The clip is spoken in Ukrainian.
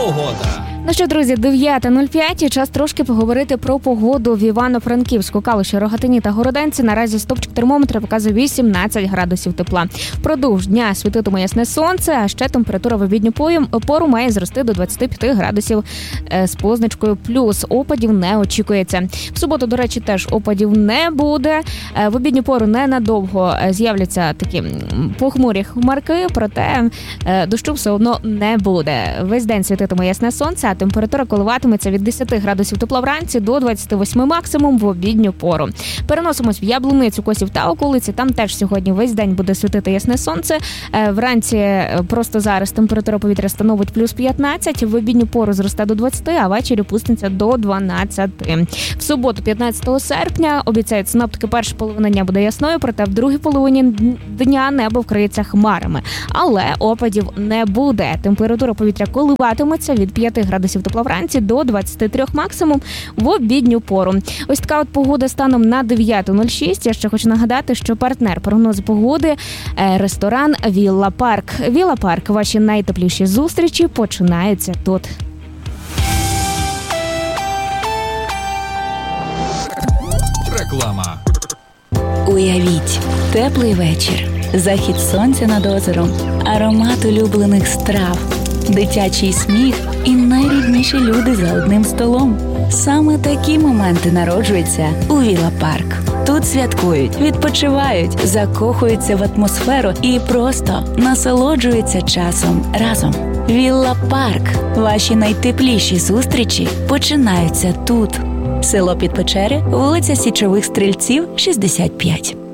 Погода. Ну що, друзі, 9:05 і час трошки поговорити про погоду в Івано-Франківську. Калуші, Рогатині та Городенці. Наразі стопчик термометра показує 18 градусів тепла. Впродовж дня світитиме ясне сонце, а ще температура в обідню пору має зрости до 25 градусів з позначкою плюс. Опадів не очікується. В суботу, до речі, теж опадів не буде. В обідню пору ненадовго з'являться такі похмурі хмарки, проте дощу все одно не буде. Весь день світитиме ясне сонце, а температура коливатиметься від 10 градусів тепла вранці до 28 максимум в обідню пору. Переносимось в Яблуницю, Косів та околиці. Там теж сьогодні весь день буде світити ясне сонце. Вранці просто зараз температура повітря становить плюс 15, в обідню пору зросте до 20, а ввечері опуститься до 12. В суботу, 15 серпня, обіцяють синоптики, перша половина дня буде ясною, проте в другій половині дня небо вкриється хмарами. Але опадів не буде. Температура повітря коливатиметься від 5 градусів тепла вранці до 23 максимум в обідню пору. Ось така от погода станом на 9:06. Я ще хочу нагадати, що партнер прогнозу погоди – ресторан «Вілла Парк». «Вілла Парк» – ваші найтепліші зустрічі починаються тут. Реклама. Уявіть, теплий вечір, захід сонця над озером, аромат улюблених страв, дитячий сміх і найрідніші люди за одним столом. Саме такі моменти народжуються у Вілла Парк. Тут святкують, відпочивають, закохуються в атмосферу і просто насолоджуються часом разом. Вілла Парк. Ваші найтепліші зустрічі починаються тут. Село Підпечери, вулиця Січових Стрільців, 65.